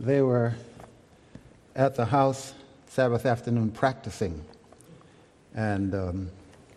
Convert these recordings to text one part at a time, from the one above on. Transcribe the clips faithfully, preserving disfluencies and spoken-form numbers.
they were at the house Sabbath afternoon practicing. And um,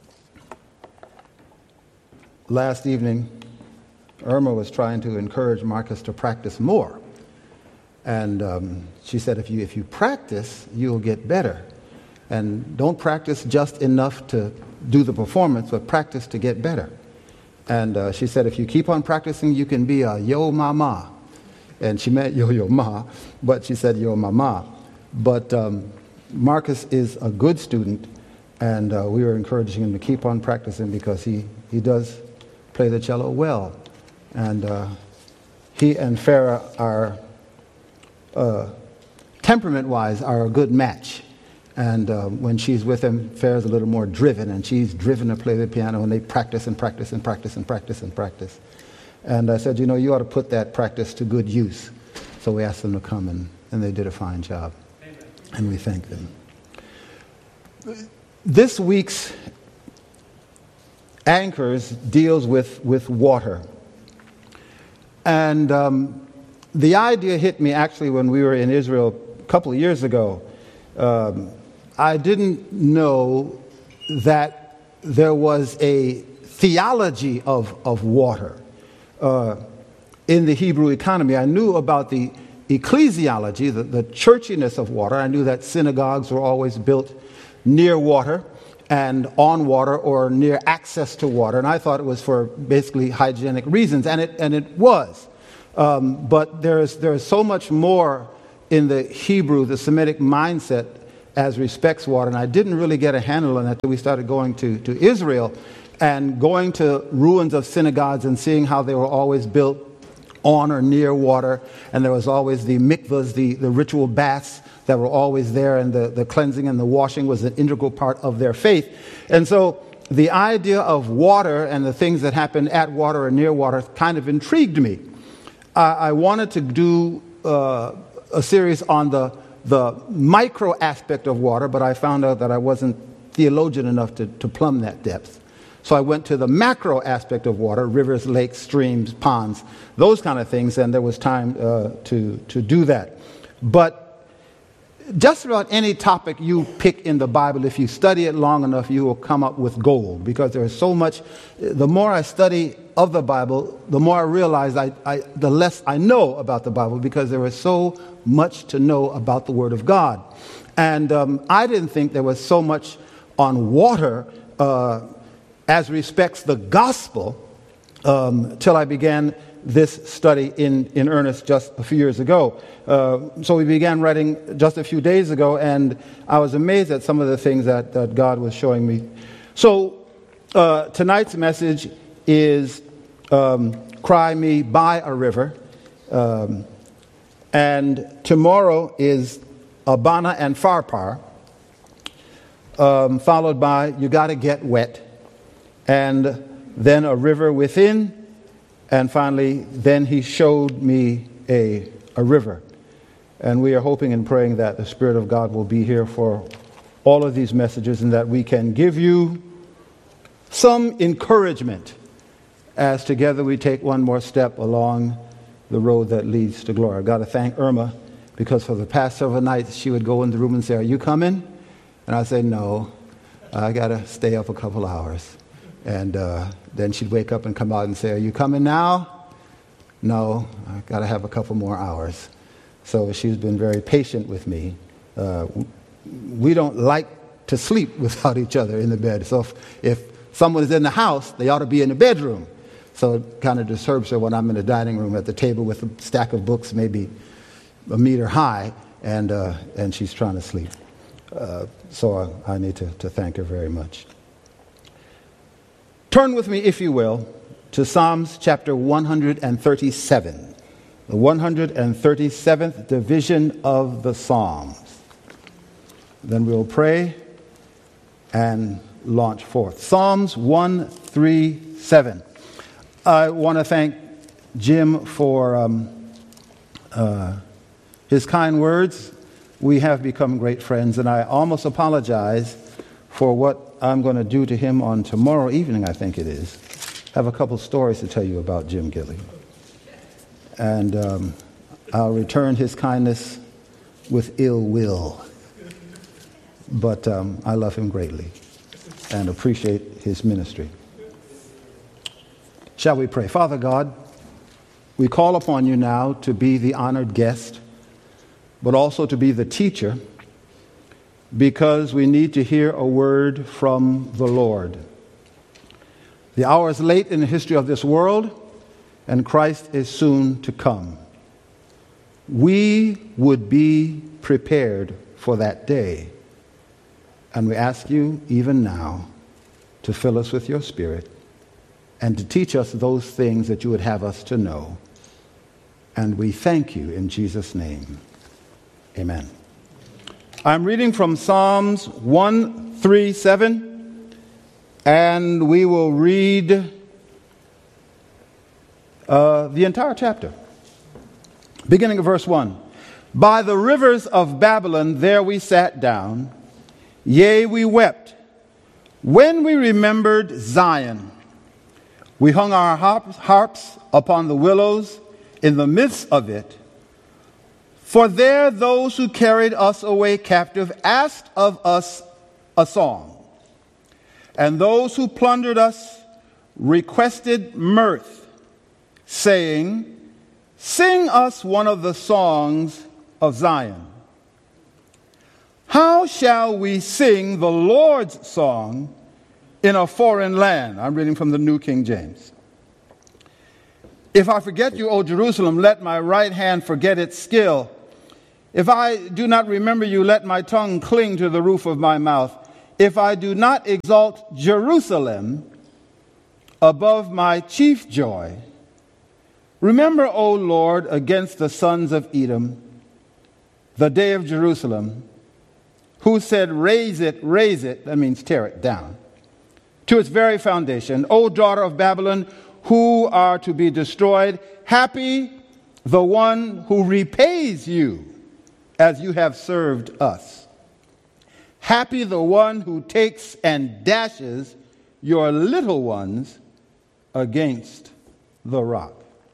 last evening, Irma was trying to encourage Marcus to practice more. And um, she said, if you if you practice, you'll get better. And don't practice just enough to do the performance, but practice to get better. And uh, she said, if you keep on practicing, you can be a yo mama. And she meant yo yo ma, but she said yo mama. But um, Marcus is a good student, and uh, we were encouraging him to keep on practicing because he, he does play the cello well. And uh, he and Farah are, uh, temperament-wise, are a good match. And uh, when she's with him, Farah's a little more driven, and she's driven to play the piano, and they practice and practice and practice and practice and practice. And I said, you know, you ought to put that practice to good use. So we asked them to come, and, and they did a fine job. Amen. And we thank them. This week's Anchors deals with, with water. And um, the idea hit me actually when we were in Israel a couple of years ago. Um, I didn't know that there was a theology of, of water uh, in the Hebrew economy. I knew about the ecclesiology, the, the churchiness of water. I knew that synagogues were always built near water and on water or near access to water. And I thought it was for basically hygienic reasons, and it and it was. Um, but there is there is so much more in the Hebrew, the Semitic mindset as respects water. And I didn't really get a handle on that until we started going to, to Israel and going to ruins of synagogues and seeing how they were always built on or near water. And there was always the mikvahs, the, the ritual baths that were always there, and the, the cleansing and the washing was an integral part of their faith. And so the idea of water and the things that happen at water or near water kind of intrigued me. I, I wanted to do uh, a series on the, the micro aspect of water, but I found out that I wasn't theologian enough to, to plumb that depth. So I went to the macro aspect of water, rivers, lakes, streams, ponds, those kind of things, and there was time uh, to, to do that. But just about any topic you pick in the Bible, if you study it long enough, you will come up with gold, because there is so much. The more I study of the Bible, the more I realize I, I, the less I know about the Bible, because there is so much to know about the Word of God. And um, I didn't think there was so much on water uh, as respects the gospel um, till I began this study in, in earnest just a few years ago. Uh, so we began writing just a few days ago, and I was amazed at some of the things that, that God was showing me. So uh, tonight's message is um, Cry Me by a River. Um, and tomorrow is Abana and Pharpar, um, followed by You Gotta Get Wet, and then A River Within, and finally, then he showed me a, a river. And we are hoping and praying that the Spirit of God will be here for all of these messages, and that we can give you some encouragement as together we take one more step along the road that leads to glory. I've got to thank Irma, because for the past several nights she would go in the room and say, "Are you coming?" And I'd say, "No, I got to stay up a couple hours." And uh, then she'd wake up and come out and say, "Are you coming now?" "No, I got to have a couple more hours." So she's been very patient with me. Uh, we don't like to sleep without each other in the bed. So if, if someone is in the house, they ought to be in the bedroom. So it kind of disturbs her when I'm in the dining room at the table with a stack of books, maybe a meter high, and uh, and she's trying to sleep. Uh, so I, I need to, to thank her very much. Turn with me, if you will, to Psalms chapter one hundred thirty-seven, the one hundred thirty-seventh division of the Psalms. Then we'll pray and launch forth. Psalms one thirty-seven. I want to thank Jim for um, uh, his kind words. We have become great friends, and I almost apologize for what I'm going to do to him on tomorrow evening, I think it is. I have a couple stories to tell you about Jim Gilly. And um, I'll return his kindness with ill will. But um, I love him greatly and appreciate his ministry. Shall we pray? Father God, we call upon you now to be the honored guest, but also to be the teacher, because we need to hear a word from the Lord. The hour is late in the history of this world, and Christ is soon to come. We would be prepared for that day. And we ask you, even now, to fill us with your Spirit and to teach us those things that you would have us to know. And we thank you in Jesus' name. Amen. I'm reading from Psalms one thirty-seven, and we will read uh, the entire chapter. Beginning of verse one. By the rivers of Babylon there we sat down, yea, we wept, when we remembered Zion. We hung our harps, harps upon the willows in the midst of it. For there those who carried us away captive asked of us a song, and those who plundered us requested mirth, saying, sing us one of the songs of Zion. How shall we sing the Lord's song in a foreign land? I'm reading from the New King James. If I forget you, O Jerusalem, let my right hand forget its skill. If I do not remember you, let my tongue cling to the roof of my mouth. If I do not exalt Jerusalem above my chief joy, remember, O Lord, against the sons of Edom, the day of Jerusalem, who said, raise it, raise it, that means tear it down, to its very foundation. O daughter of Babylon, who are to be destroyed, happy the one who repays you as you have served us. Happy the one who takes and dashes your little ones against the rock.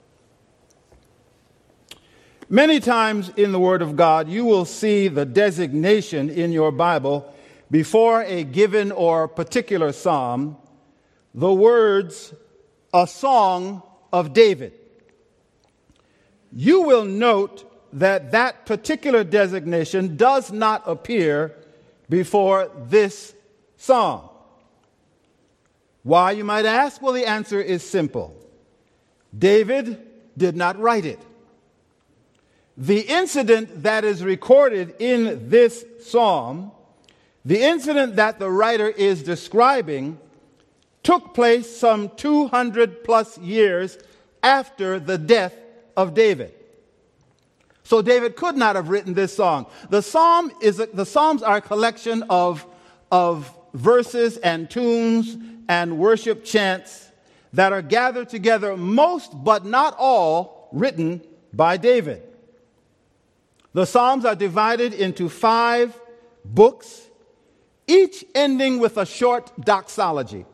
Many times in the Word of God, you will see the designation in your Bible before a given or particular psalm, the words, a song of David. You will note that that particular designation does not appear before this psalm. Why, you might ask? Well, the answer is simple. David did not write it. The incident that is recorded in this psalm, the incident that the writer is describing, took place some two hundred plus years after the death of David. So David could not have written this song. The psalm is a, the Psalms are a collection of, of verses and tunes and worship chants that are gathered together, most but not all written by David. The Psalms are divided into five books, each ending with a short doxology,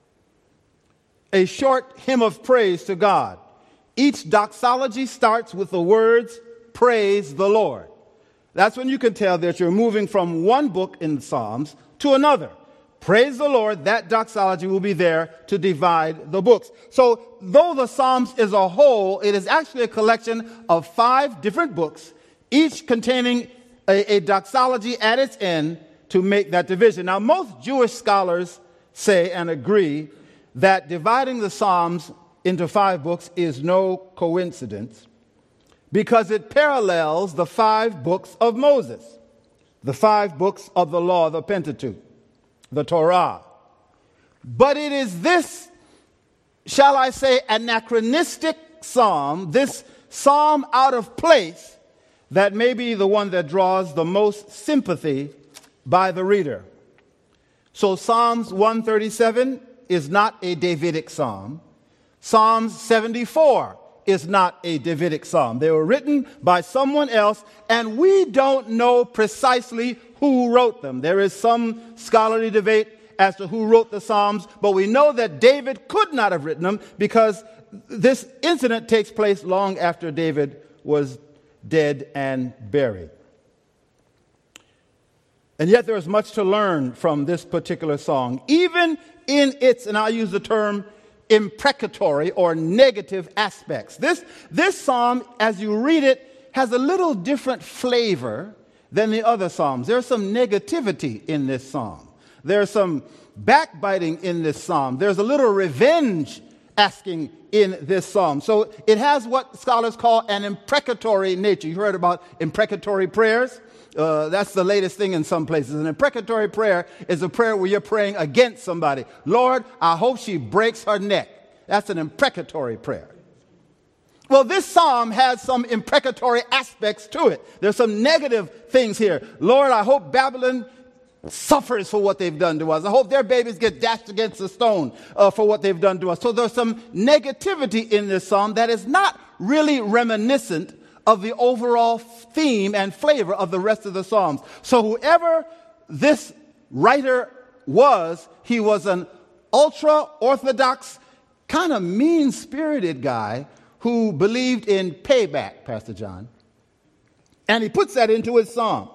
a short hymn of praise to God. Each doxology starts with the words, praise the Lord. That's when you can tell that you're moving from one book in the Psalms to another. Praise the Lord, that doxology will be there to divide the books. So though the Psalms is a whole, it is actually a collection of five different books, each containing a, a doxology at its end to make that division. Now, most Jewish scholars say and agree that dividing the Psalms into five books is no coincidence, because it parallels the five books of Moses, the five books of the law, the Pentateuch, the Torah. But it is this, shall I say, anachronistic psalm, this psalm out of place, that may be the one that draws the most sympathy by the reader. So Psalms one thirty-seven is not a Davidic psalm. Psalms seventy-four is not a Davidic psalm. They were written by someone else, and we don't know precisely who wrote them. There is some scholarly debate as to who wrote the Psalms, but we know that David could not have written them because this incident takes place long after David was dead and buried. And yet there is much to learn from this particular song, even in its, and I'll use the term, imprecatory or negative aspects. This, this psalm, as you read it, has a little different flavor than the other psalms. There's some negativity in this psalm. There's some backbiting in this psalm. There's a little revenge asking in this psalm. So it has what scholars call an imprecatory nature. You heard about imprecatory prayers? Uh, that's the latest thing in some places. An imprecatory prayer is a prayer where you're praying against somebody. Lord, I hope she breaks her neck. That's an imprecatory prayer. Well, this psalm has some imprecatory aspects to it. There's some negative things here. Lord, I hope Babylon suffers for what they've done to us. I hope their babies get dashed against a stone uh, for what they've done to us. So there's some negativity in this psalm that is not really reminiscent of the overall theme and flavor of the rest of the psalms. So whoever this writer was, he was an ultra-orthodox, kind of mean-spirited guy who believed in payback, Pastor John. And he puts that into his psalm.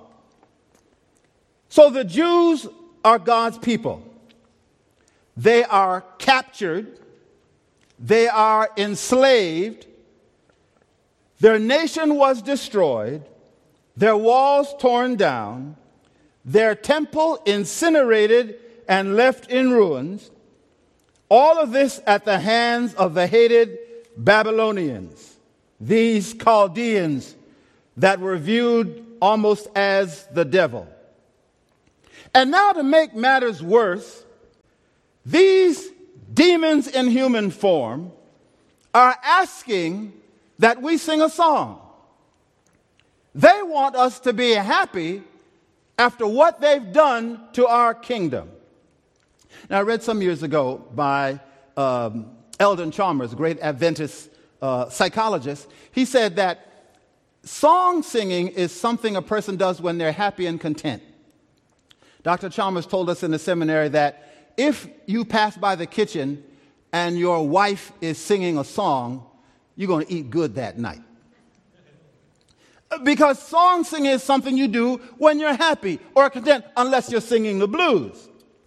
So the Jews are God's people. They are captured. They are enslaved. Their nation was destroyed. Their walls torn down. Their temple incinerated and left in ruins. All of this at the hands of the hated Babylonians, these Chaldeans that were viewed almost as the devil. And now, to make matters worse, these demons in human form are asking that we sing a song. They want us to be happy after what they've done to our kingdom. Now, I read some years ago by um, Eldon Chalmers, a great Adventist uh, psychologist. He said that song singing is something a person does when they're happy and content. Doctor Chalmers told us in the seminary that if you pass by the kitchen and your wife is singing a song, you're going to eat good that night. Because song singing is something you do when you're happy or content, unless you're singing the blues.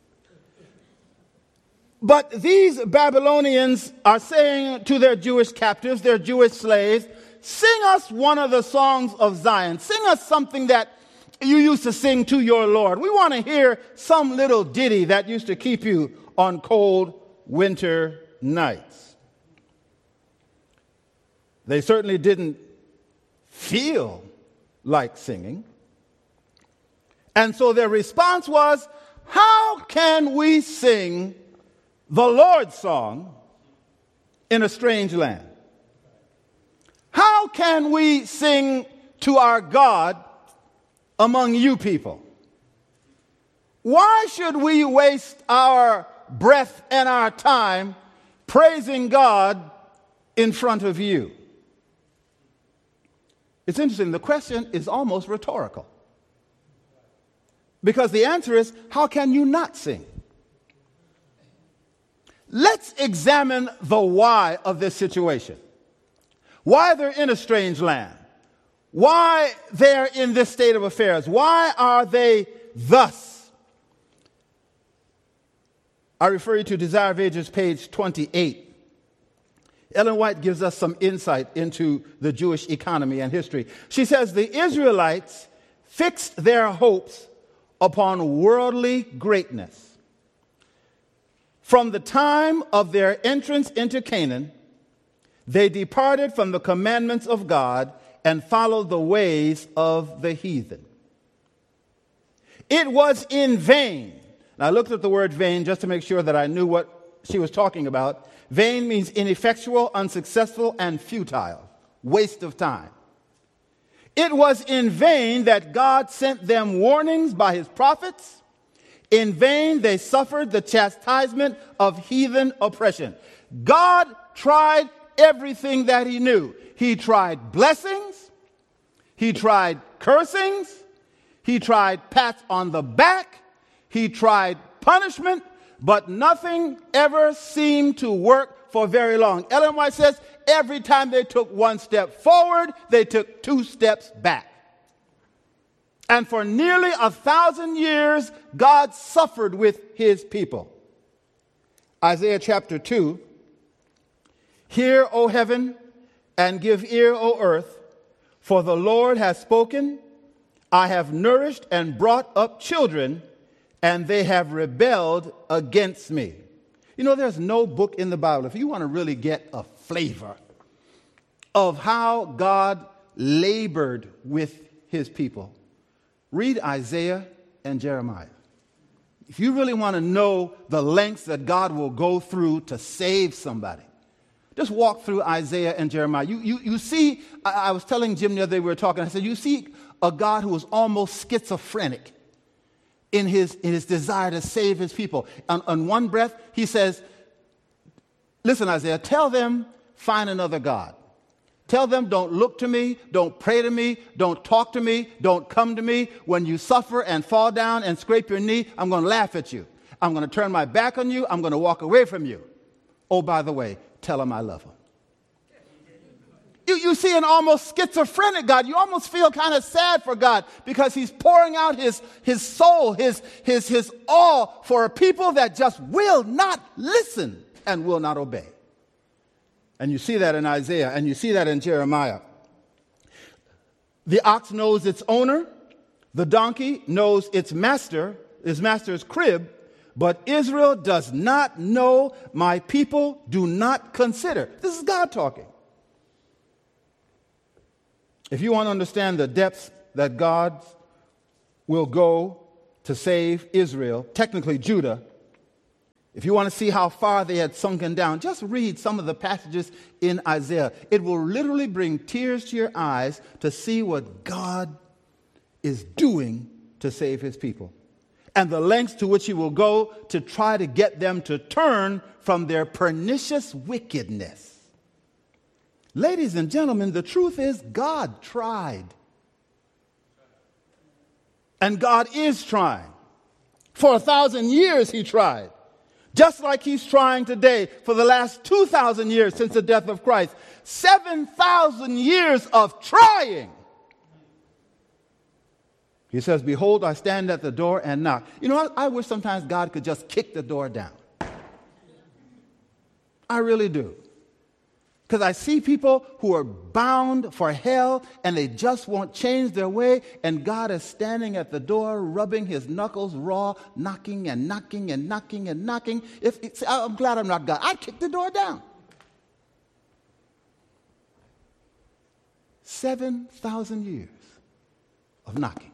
But these Babylonians are saying to their Jewish captives, their Jewish slaves, sing us one of the songs of Zion. Sing us something that you used to sing to your Lord. We want to hear some little ditty that used to keep you on cold winter nights. They certainly didn't feel like singing. And so their response was, how can we sing the Lord's song in a strange land? How can we sing to our God among you people? Why should we waste our breath and our time praising God in front of you? It's interesting. The question is almost rhetorical. Because the answer is, how can you not sing? Let's examine the why of this situation. Why they're in a strange land. Why they're in this state of affairs. Why are they thus? I refer you to Desire of Ages, page twenty-eight. Ellen White gives us some insight into the Jewish economy and history. She says the Israelites fixed their hopes upon worldly greatness. From the time of their entrance into Canaan, they departed from the commandments of God and followed the ways of the heathen. It was in vain. Now, I looked at the word vain just to make sure that I knew what she was talking about. Vain means ineffectual, unsuccessful, and futile. Waste of time. It was in vain that God sent them warnings by his prophets. In vain they suffered the chastisement of heathen oppression. God tried everything that he knew. He tried blessings. He tried cursings. He tried pats on the back. He tried punishment. But nothing ever seemed to work for very long. Ellen White says every time they took one step forward, they took two steps back. And for nearly a thousand years, God suffered with his people. Isaiah chapter two, hear, O heaven, and give ear, O earth, for the Lord has spoken. I have nourished and brought up children, and they have rebelled against me. You know, there's no book in the Bible, if you want to really get a flavor of how God labored with his people, read Isaiah and Jeremiah. If you really want to know the lengths that God will go through to save somebody, just walk through Isaiah and Jeremiah. You, you, you see, I, I was telling Jim the other day, we were talking, I said, you see a God who was almost schizophrenic in his, in his desire to save his people. On, on one breath, he says, listen, Isaiah, tell them, find another God. Tell them, don't look to me, don't pray to me, don't talk to me, don't come to me. When you suffer and fall down and scrape your knee, I'm going to laugh at you. I'm going to turn my back on you. I'm going to walk away from you. Oh, by the way, tell them I love them. You, you see an almost schizophrenic God. You almost feel kind of sad for God because he's pouring out his, his soul, his, his, his all for a people that just will not listen and will not obey. And you see that in Isaiah, and you see that in Jeremiah. The ox knows its owner, the donkey knows its master, its master's crib, but Israel does not know, my people do not consider. This is God talking. If you want to understand the depths that God will go to save Israel, technically Judah, if you want to see how far they had sunken down, just read some of the passages in Isaiah. It will literally bring tears to your eyes to see what God is doing to save his people, and the lengths to which he will go to try to get them to turn from their pernicious wickedness. Ladies and gentlemen, the truth is God tried. And God is trying. For a thousand years he tried. Just like he's trying today for the last two thousand years since the death of Christ. seven thousand years of trying. He says, behold, I stand at the door and knock. You know, I, I wish sometimes God could just kick the door down. I really do. Because I see people who are bound for hell and they just won't change their way, and God is standing at the door, rubbing his knuckles raw, knocking and knocking and knocking and knocking. If it's, I'm glad I'm not God. I'd kick the door down. Seven thousand years of knocking.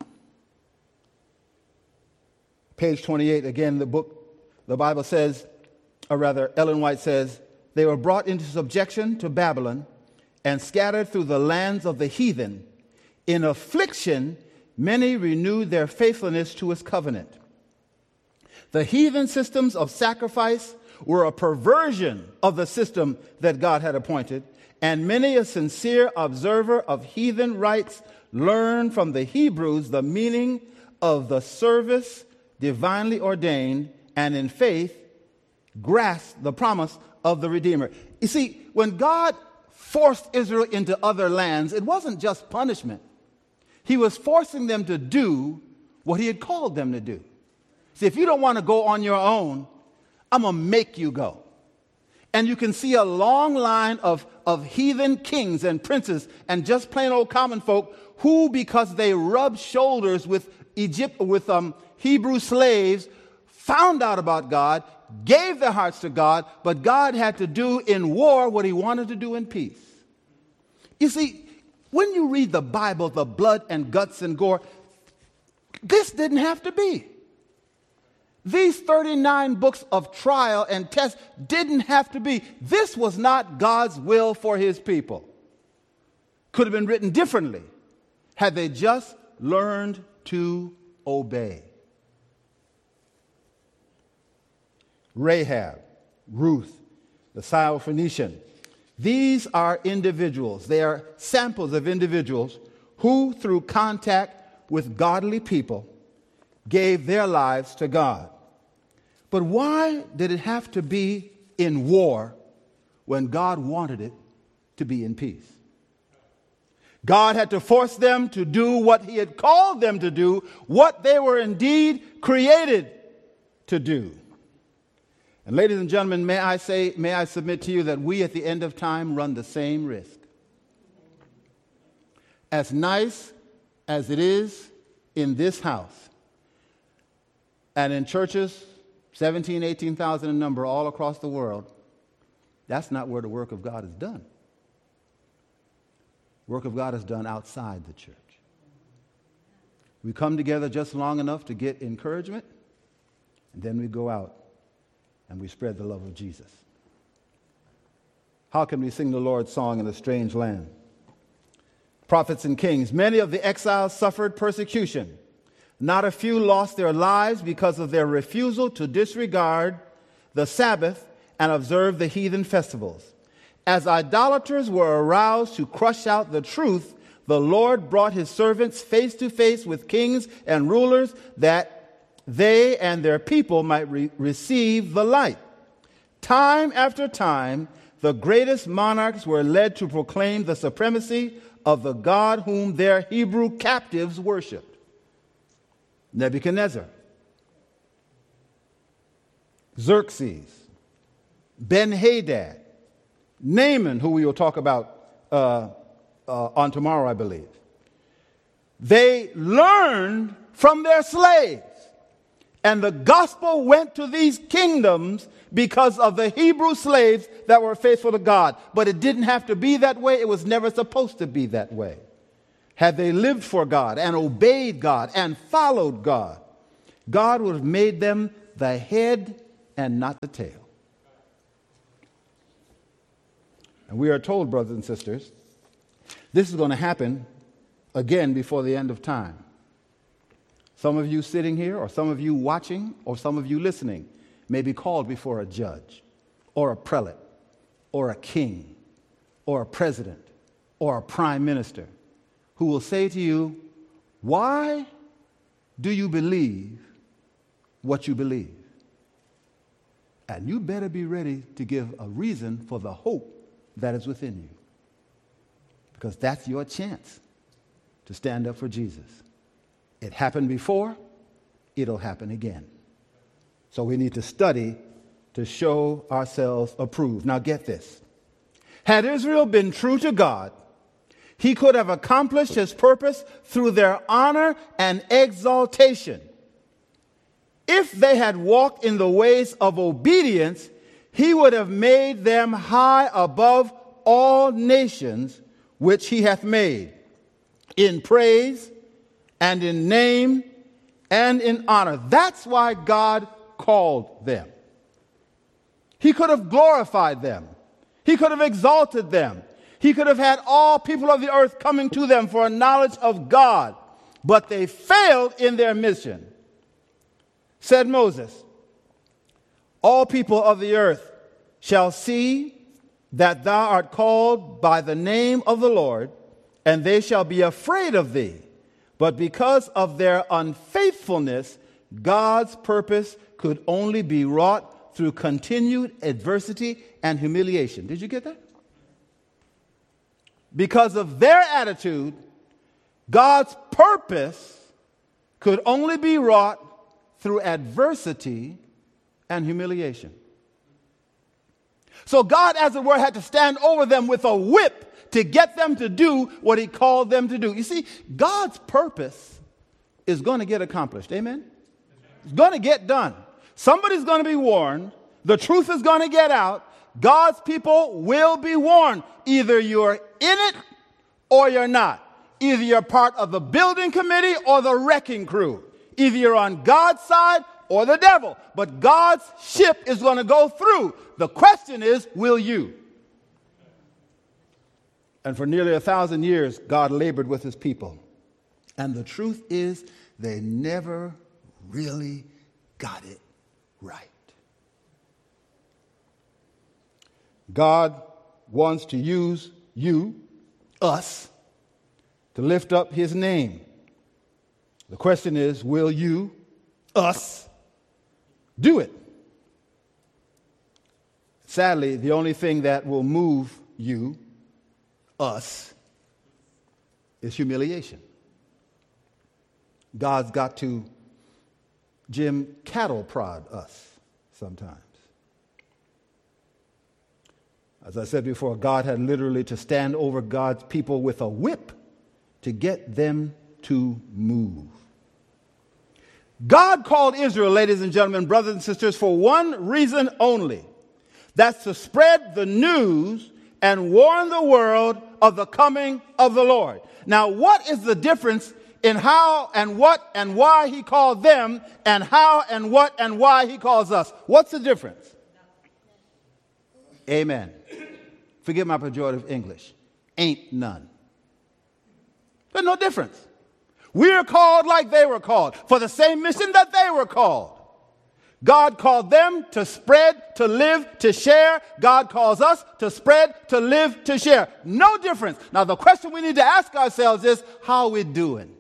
Page twenty-eight, again, the book, the Bible says, or rather, Ellen White says, they were brought into subjection to Babylon and scattered through the lands of the heathen. In affliction, many renewed their faithfulness to his covenant. The heathen systems of sacrifice were a perversion of the system that God had appointed, and many a sincere observer of heathen rites learned from the Hebrews the meaning of the service divinely ordained, and in faith grasped the promise of the Redeemer. You see, when God forced Israel into other lands, it wasn't just punishment. He was forcing them to do what he had called them to do. See, if you don't want to go on your own, I'm going to make you go. And you can see a long line of, of heathen kings and princes and just plain old common folk who, because they rubbed shoulders with Egypt, with um, Hebrew slaves, found out about God, gave their hearts to God, but God had to do in war what he wanted to do in peace. You see, when you read the Bible, the blood and guts and gore, this didn't have to be. These thirty-nine books of trial and test didn't have to be. This was not God's will for his people. Could have been written differently had they just learned to obey. Rahab, Ruth, the Syrophoenician. These are individuals. They are samples of individuals who, through contact with godly people, gave their lives to God. But why did it have to be in war when God wanted it to be in peace. God had to force them to do what he had called them to do, what they were indeed created to do. And ladies and gentlemen, may I say, may I submit to you that we at the end of time run the same risk. As nice as it is in this house and in churches, seventeen, eighteen thousand in number all across the world, that's not where the work of God is done. Work of God is done outside the church. We come together just long enough to get encouragement, and then we go out and we spread the love of Jesus. How can we sing the Lord's song in a strange land? Prophets and kings, many of the exiles suffered persecution. Not a few lost their lives because of their refusal to disregard the Sabbath and observe the heathen festivals. As idolaters were aroused to crush out the truth, the Lord brought his servants face to face with kings and rulers that they and their people might re- receive the light. Time after time, the greatest monarchs were led to proclaim the supremacy of the God whom their Hebrew captives worshiped. Nebuchadnezzar, Xerxes, Ben-Hadad, Naaman, who we will talk about uh, uh, on tomorrow, I believe. They learned from their slaves. And the gospel went to these kingdoms because of the Hebrew slaves that were faithful to God. But it didn't have to be that way. It was never supposed to be that way. Had they lived for God and obeyed God and followed God, God would have made them the head and not the tail. And we are told, brothers and sisters, this is going to happen again before the end of time. Some of you sitting here, or some of you watching, or some of you listening may be called before a judge, or a prelate, or a king, or a president, or a prime minister, who will say to you, why do you believe what you believe? And you better be ready to give a reason for the hope that is within you. Because that's your chance to stand up for Jesus. It happened before, it'll happen again. So we need to study to show ourselves approved. Now get this. Had Israel been true to God, he could have accomplished his purpose through their honor and exaltation. If they had walked in the ways of obedience, he would have made them high above all nations which he hath made, in praise and in name and in honor. That's why God called them. He could have glorified them. He could have exalted them. He could have had all people of the earth coming to them for a knowledge of God. But they failed in their mission. Said Moses, all people of the earth shall see that thou art called by the name of the Lord, and they shall be afraid of thee. But because of their unfaithfulness, God's purpose could only be wrought through continued adversity and humiliation. Did you get that? Because of their attitude, God's purpose could only be wrought through adversity and humiliation. So God, as it were, had to stand over them with a whip to get them to do what he called them to do. You see, God's purpose is going to get accomplished. Amen? It's going to get done. Somebody's going to be warned. The truth is going to get out. God's people will be warned. Either you're in it or you're not. Either you're part of the building committee or the wrecking crew. Either you're on God's side or the devil. But God's ship is going to go through. The question is, will you? And for nearly a thousand years, God labored with his people. And the truth is, they never really got it right. God wants to use you, us, to lift up his name. The question is, will you, us, do it? Sadly, the only thing that will move you, us, is humiliation. God's got to Jim cattle prod us sometimes. As I said before, God had literally to stand over God's people with a whip to get them to move. God called Israel, ladies and gentlemen, brothers and sisters, for one reason only. That's to spread the news and warn the world of the coming of the Lord. Now, what is the difference in how and what and why he called them and how and what and why he calls us? What's the difference? Amen. Forgive my pejorative English. Ain't none. There's no difference. We are called like they were called for the same mission that they were called. God called them to spread, to live, to share. God calls us to spread, to live, to share. No difference. Now, the question we need to ask ourselves is, how are we doing?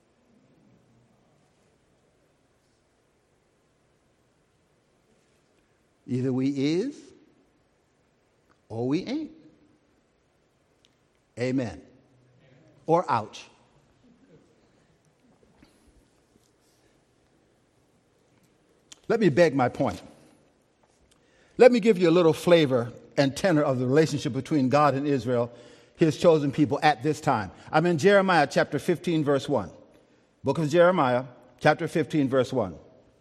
Either we is or we ain't. Amen. Or ouch. Let me beg my point. Let me give you a little flavor and tenor of the relationship between God and Israel, his chosen people at this time. I'm in Jeremiah chapter fifteen, verse one. Book of Jeremiah, chapter fifteen, verse one.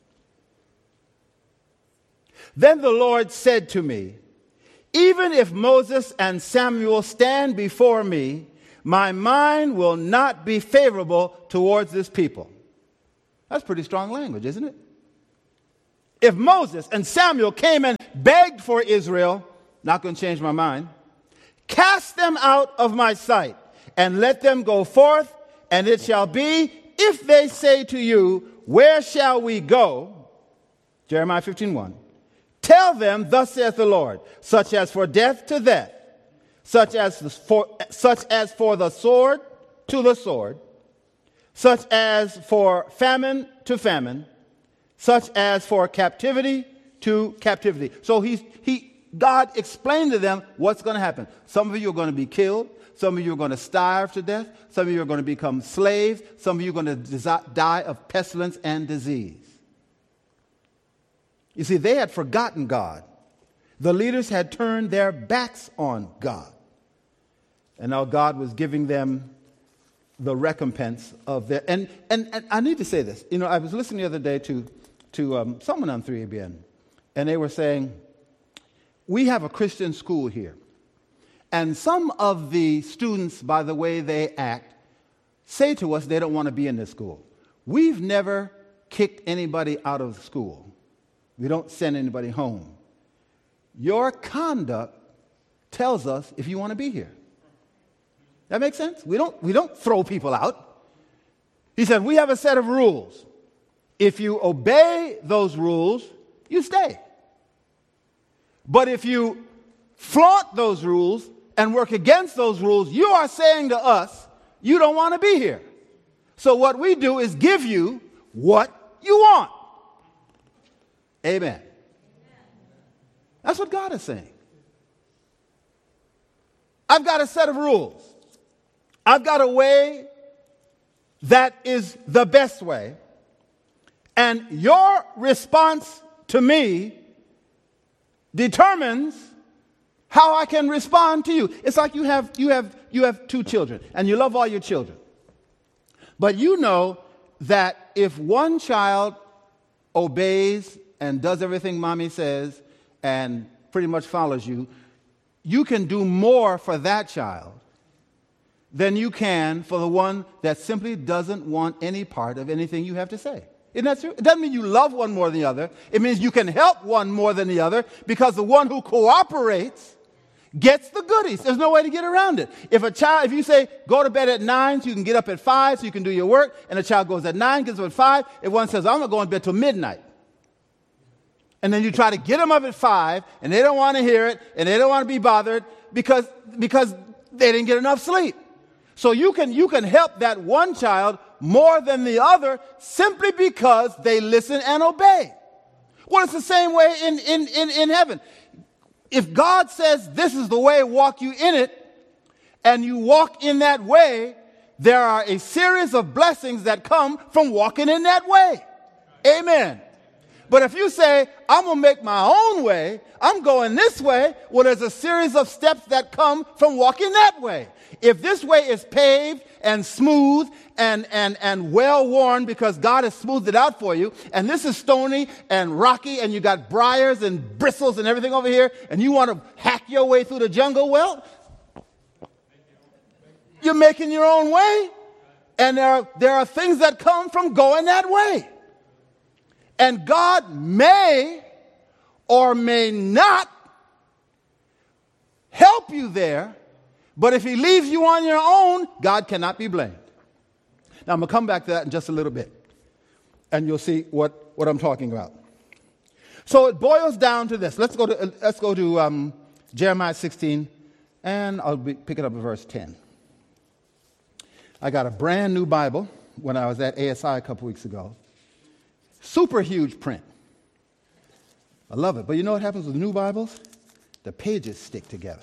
Then the Lord said to me, even if Moses and Samuel stand before me, my mind will not be favorable towards this people. That's pretty strong language, isn't it? If Moses and Samuel came and begged for Israel, not going to change my mind, cast them out of my sight and let them go forth, and it shall be, if they say to you, where shall we go? Jeremiah fifteen one. Tell them, thus saith the Lord, such as for death to death, such as for, such as for the sword to the sword, such as for famine to famine, such as for captivity to captivity. So he's, he, God explained to them what's going to happen. Some of you are going to be killed. Some of you are going to starve to death. Some of you are going to become slaves. Some of you are going to desi- die of pestilence and disease. You see, they had forgotten God. The leaders had turned their backs on God. And now God was giving them the recompense of their... And, and, and I need to say this. You know, I was listening the other day to, to um, someone on three A B N, and they were saying, we have a Christian school here. And some of the students, by the way they act, say to us they don't want to be in this school. We've never kicked anybody out of the school. We don't send anybody home. Your conduct tells us if you want to be here. That makes sense? We don't, we don't throw people out. He said, we have a set of rules. If you obey those rules, you stay. But if you flaunt those rules and work against those rules, you are saying to us, you don't want to be here. So what we do is give you what you want. Amen. That's what God is saying. I've got a set of rules. I've got a way that is the best way. And your response to me determines how I can respond to you. It's like you have, you have, you have two children, and you love all your children. But you know that if one child obeys and does everything mommy says and pretty much follows you, you can do more for that child than you can for the one that simply doesn't want any part of anything you have to say. Isn't that true? It doesn't mean you love one more than the other. It means you can help one more than the other, because the one who cooperates gets the goodies. There's no way to get around it. If a child, if you say, go to bed at nine so you can get up at five so you can do your work, and a child goes at nine, gets up at five, if one says, I'm going to go in bed till midnight, and then you try to get them up at five, and they don't want to hear it, and they don't want to be bothered because, because they didn't get enough sleep. So you can, you can help that one child more than the other simply because they listen and obey. Well, it's the same way in, in, in, in heaven. if God says this is the way, walk you in it, and you walk in that way, there are a series of blessings that come from walking in that way. Amen. But if you say, I'm going to make my own way, I'm going this way, well, there's a series of steps that come from walking that way. If this way is paved and smooth and, and, and well-worn because God has smoothed it out for you, and this is stony and rocky and you got briars and bristles and everything over here, and you want to hack your way through the jungle, well, you're making your own way. And there are, there are things that come from going that way. And God may or may not help you there, but if he leaves you on your own, God cannot be blamed. Now, I'm going to come back to that in just a little bit, and you'll see what, what I'm talking about. So it boils down to this. Let's go to, let's go to um, Jeremiah sixteen, and I'll be, pick it up at verse ten. I got a brand new Bible when I was at A S I a couple weeks ago. Super huge print. I love it. But you know what happens with new Bibles? The pages stick together.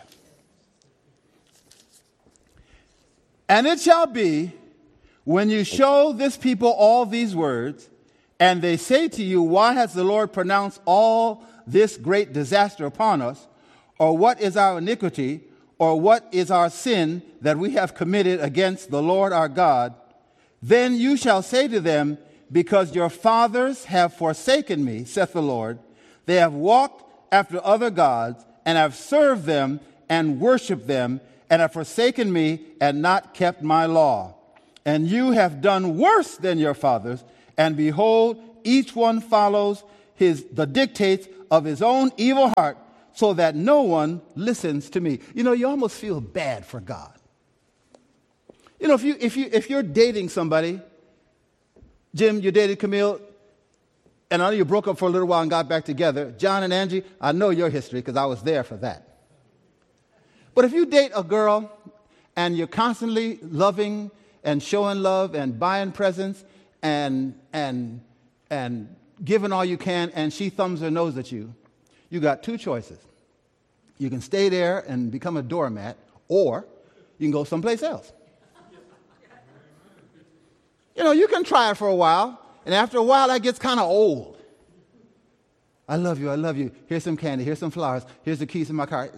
And it shall be, when you show this people all these words, and they say to you, why has the Lord pronounced all this great disaster upon us? Or what is our iniquity? Or what is our sin that we have committed against the Lord our God? Then you shall say to them, because your fathers have forsaken me, saith the Lord, they have walked after other gods, and have served them, and worshipped them, and have forsaken me, and not kept my law. And you have done worse than your fathers, and behold, each one follows his the dictates of his own evil heart, so that no one listens to me. You know, you almost feel bad for God. You know, if you if you if you're dating somebody, Jim, you dated Camille, and I know you broke up for a little while and got back together. John and Angie, I know your history because I was there for that. But if you date a girl and you're constantly loving and showing love and buying presents and and and giving all you can, and she thumbs her nose at you, you got two choices. You can stay there and become a doormat, or you can go someplace else. You know, you can try it for a while, and after a while, that gets kind of old. I love you, I love you. Here's some candy, here's some flowers, here's the keys to my car.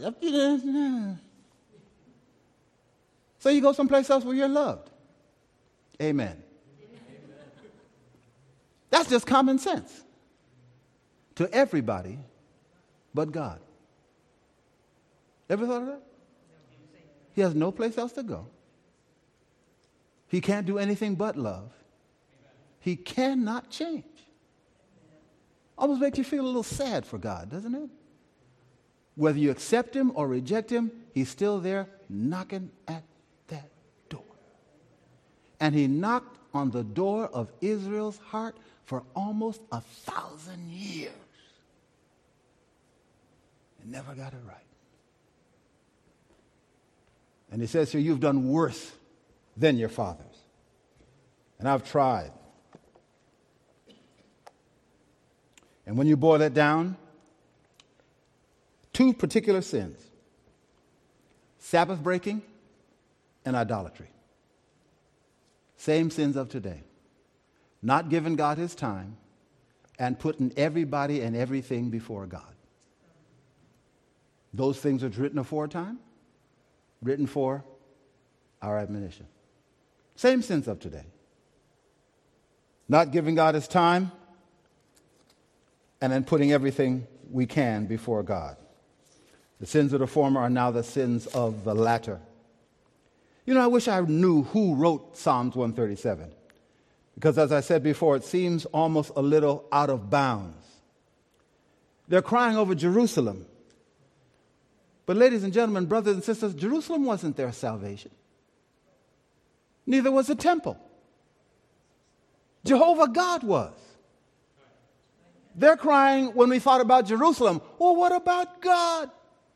So you go someplace else where you're loved. Amen. That's just common sense to everybody but God. Ever thought of that? He has no place else to go. He can't do anything but love. He cannot change. Almost makes you feel a little sad for God, doesn't it? Whether you accept him or reject him, he's still there knocking at that door. And he knocked on the door of Israel's heart for almost a thousand years. And never got it right. And he says here, you've done worse than your fathers. And I've tried. And when you boil it down, two particular sins: Sabbath breaking and idolatry. Same sins of today. Not giving God his time and putting everybody and everything before God. Those things are written aforetime, written for our admonition. Same sins of today. Not giving God his time and then putting everything we can before God. The sins of the former are now the sins of the latter. You know, I wish I knew who wrote Psalms one thirty-seven. Because as I said before, it seems almost a little out of bounds. They're crying over Jerusalem. But ladies and gentlemen, brothers and sisters, Jerusalem wasn't their salvation. Neither was the temple. Jehovah God was. They're crying when we thought about Jerusalem. Well, what about God?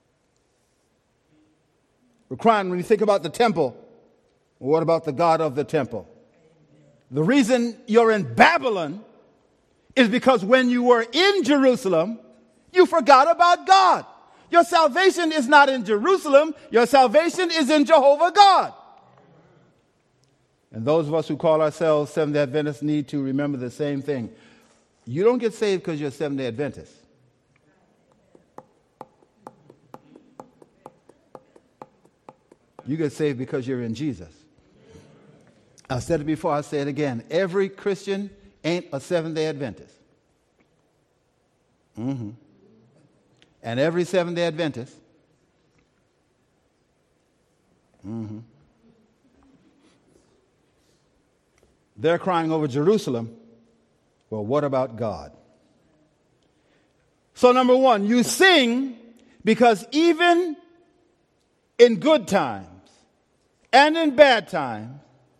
We're crying when we think about the temple. Well, what about the God of the temple? The reason you're in Babylon is because when you were in Jerusalem, you forgot about God. Your salvation is not in Jerusalem. Your salvation is in Jehovah God. And those of us who call ourselves Seventh-day Adventists need to remember the same thing. You don't get saved because you're a Seventh-day Adventist. You get saved because you're in Jesus. I've said it before, I'll say it again. Every Christian ain't a Seventh-day Adventist. Mm-hmm. And every Seventh-day Adventist, mm-hmm, they're crying over Jerusalem. Well, what about God? So number one, you sing because even in good times and in bad times,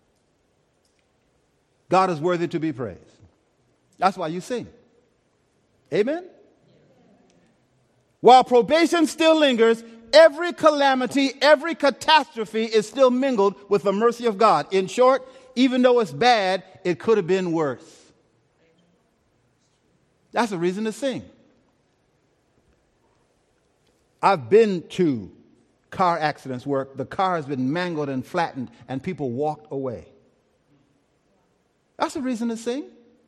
God is worthy to be praised. That's why you sing. Amen? While probation still lingers, every calamity, every catastrophe is still mingled with the mercy of God. In short, even though it's bad, it could have been worse. That's a reason to sing. I've been to car accidents where the car has been mangled and flattened and people walked away. That's a reason to sing.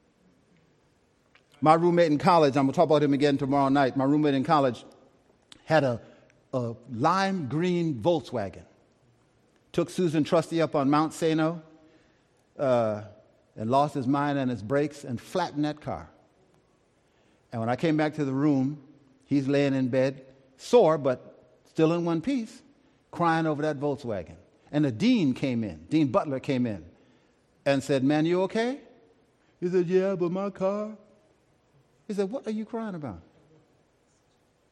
My roommate in college, I'm going to talk about him again tomorrow night. My roommate in college had a, a lime green Volkswagen. Took Susan Trusty up on Mount Sano uh, and lost his mind and his brakes and flattened that car. And when I came back to the room, he's laying in bed, sore but still in one piece, crying over that Volkswagen. And the dean came in, Dean Butler came in and said, "Man, you okay?" He said, "Yeah, but my car." He said, "What are you crying about?"